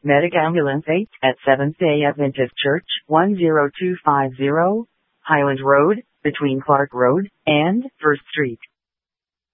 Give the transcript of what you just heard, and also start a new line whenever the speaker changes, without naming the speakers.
Medic Ambulance 8 at Seventh-day Adventist Church, 10250 Highland Road, between Clark Road and 1st Street.